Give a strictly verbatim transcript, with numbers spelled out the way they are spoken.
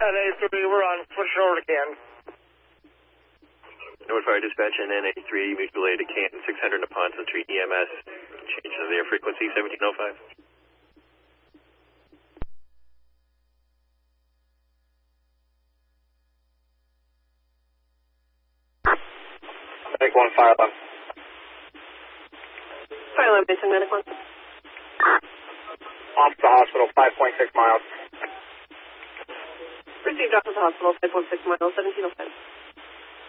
N A three, we're on Footshore again. Norwood Fire Dispatch and N A three, mutual aid to Canton, six hundred to Ponson Street, E M S. Change of their frequency, seventeen oh five. Take one, fire alarm. Fire alarm, basing medic one. Off the hospital, five point six miles. Received off of the hospital, five point six miles, seventeen oh five.